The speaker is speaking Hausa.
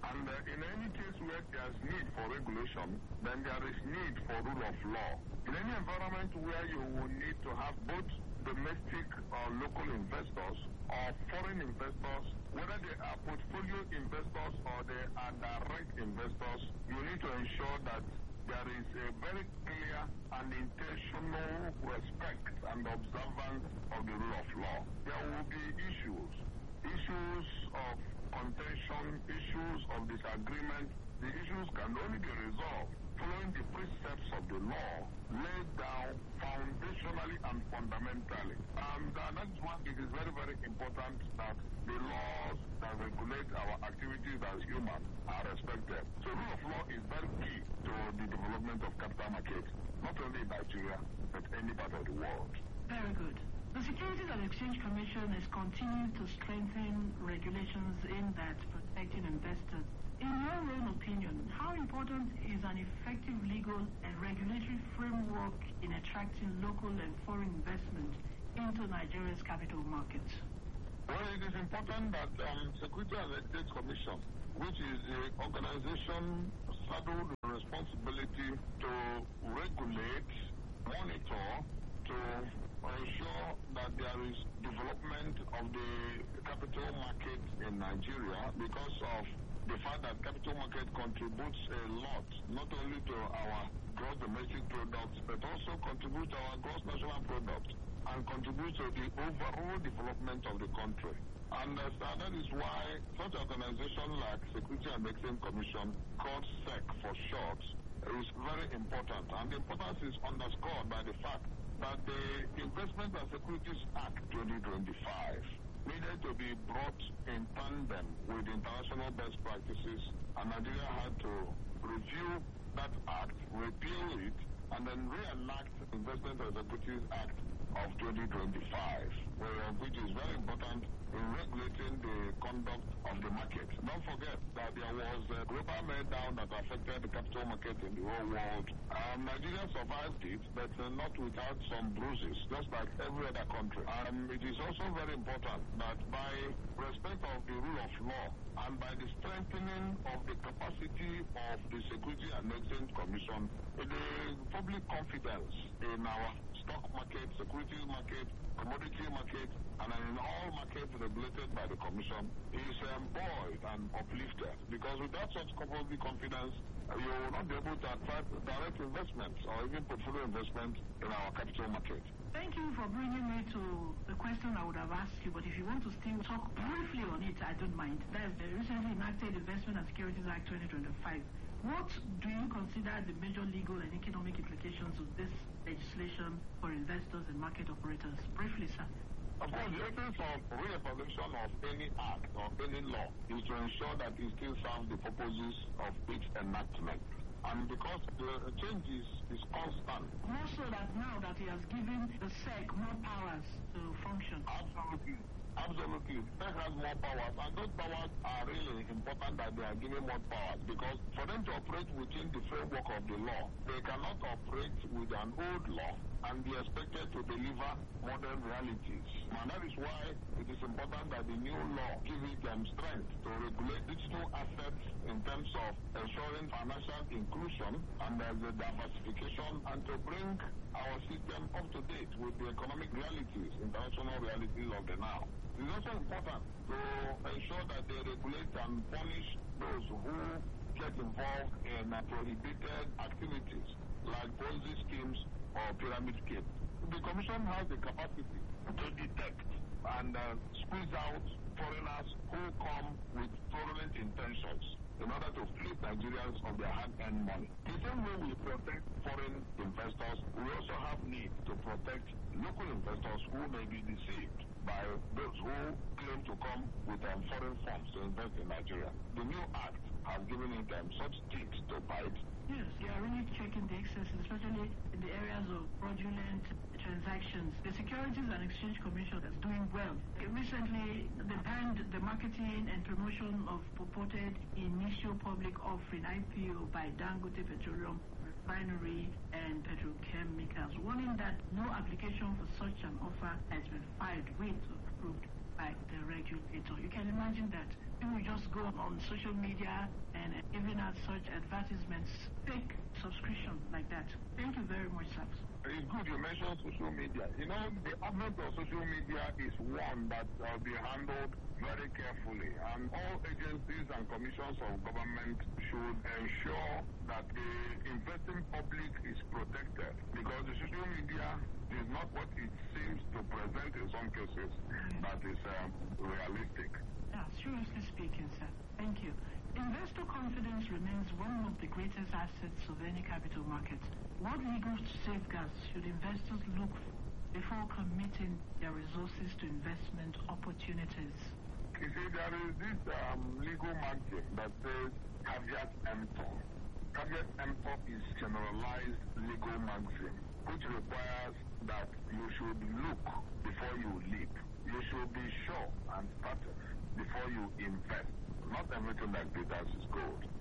And in any case where there's need for regulation, then there is need for rule of law. In any environment where you will need to have both domestic or local investors or foreign investors, whether they are portfolio investors or they are direct investors, you need to ensure that there is a very clear and intentional respect and observance of the rule of law. There will be issues of contention, issues of disagreement. The issues can only be resolved following the precepts of the law laid down foundationally and fundamentally. And that's why it is very, very important that the laws that regulate our activities as humans are respected. So rule of law is very key to the development of capital markets, not only in Nigeria, but any part of the world. Very good. The Securities and Exchange Commission is continuing to strengthen regulations aimed at protecting investors. In your own opinion, how important is an effective legal and regulatory framework in attracting local and foreign investment into Nigeria's capital markets? Well, it is important that Securities and Exchange Commission, which is the organization saddled with the responsibility to regulate, monitor, to ensure that there is development of the capital market in Nigeria, because of the fact that capital market contributes a lot, not only to our gross domestic products, but also contributes to our gross national product and contributes to the overall development of the country. And that is why such organization like Securities and Exchange Commission, called SEC for short, is very important. And the importance is underscored by the fact that the Investment and Securities Act 2025 needed to be brought in tandem with international best practices, and Nigeria had to review that act, repeal it, and then reenact Investment and Securities Act of 2025, which is very important in regulating the conduct of the market. Don't forget that there was a global meltdown that affected the capital market in the whole world. Nigeria survived it, but not without some bruises, just like every other country. It is also very important that by respect of the rule of law and by the strengthening of the capacity of the Securities and Exchange Commission, the public confidence in our stock market, securities market, commodity market, and in all markets regulated by the Commission is buoyed and uplifted. Because without such public confidence, you will not be able to attract direct investments or even portfolio investment in our capital market. Thank you for bringing me to the question I would have asked you, but if you want to still talk briefly on it, I don't mind. There's the recently enacted Investment and Securities Act 2025. What do you consider the major legal and economic implications of this legislation for investors and market operators? Briefly, sir. Of course, the essence of reevaluation of any act or any law is to ensure that it still serves the purposes of its enactment. And because the change is constant. More so that now that he has given the SEC more powers to function. Absolutely. Absolutely. The SEC has more powers, and those powers are really important that they are given more powers, because for them to operate within the framework of the law, they cannot operate with an old law and be expected to deliver modern realities. And that is why it is important that the new law gives them strength to regulate digital assets in terms of ensuring financial inclusion and the diversification, and to bring our system up to date with the economic realities, international realities of the now. It is also important to ensure that they regulate and punish those who get involved in prohibited activities like Ponzi schemes or pyramid schemes. The Commission has the capacity to detect and squeeze out foreigners who come with fraudulent intentions in order to flip Nigerians of their hard-earned money. The same way we protect foreign investors, we also have need to protect local investors who may be deceived by those who claim to come with foreign funds to invest in Nigeria. The new act has given it such teeth to bite. Yes, they are really checking the excesses, especially in the areas of fraudulent transactions. The Securities and Exchange Commission is doing well. Recently, they banned the marketing and promotion of purported initial public offering (IPO) by Dangote Petroleum Refinery and Petrochemicals, warning that no application for such an offer has been filed with or approved by the regulator. You can imagine that People just go on social media and even at such advertisements, fake subscription like that. Thank you very much, sir. It's good you mentioned social media. You know, the advent of social media is one that will be handled very carefully, and all agencies and commissions of government should ensure that the investing public is protected, because the social media is not what it seems to present in some cases that is realistic. Yeah, seriously speaking, sir. Thank you. Investor confidence remains one of the greatest assets of any capital market. What legal safeguards should investors look for before committing their resources to investment opportunities? You see, there is this legal maxim that says caveat emptor. Caveat emptor is generalized legal maxim, which requires that you should look before you leap. You should be sure and certain before you invest. Not everything that glitters is gold.